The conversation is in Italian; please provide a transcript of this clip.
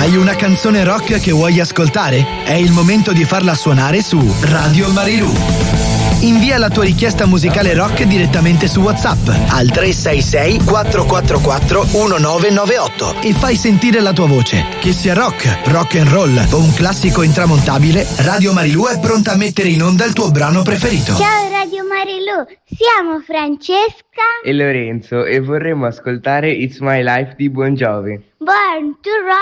Hai una canzone rock che vuoi ascoltare? È il momento di farla suonare su Radio Marilù. Invia la tua richiesta musicale rock direttamente su WhatsApp al 366 444 1998 e fai sentire la tua voce. Che sia rock, rock and roll o un classico intramontabile, Radio Marilù è pronta a mettere in onda il tuo brano preferito. Ciao Radio Marilù, siamo Francesca e Lorenzo e vorremmo ascoltare It's My Life di Bon Jovi. Born to Rock.